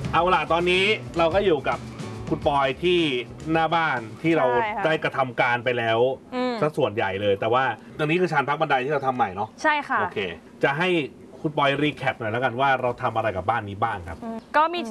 เอาล่ะตอนนี้เราก็อยู่กับคุณปอยที่หน้าบ้านที่เราได้กระทำการไปแล้วสักส่วนใหญ่เลย แต่ว่าตรงนี้คือชานพักบันไดที่เราทำใหม่เนาะใช่ค่ะโอเคจะให้คุณปอยรีแคปหน่อยแล้วกันว่าเราทำอะไรกับบ้านนี้บ้างครับก็มี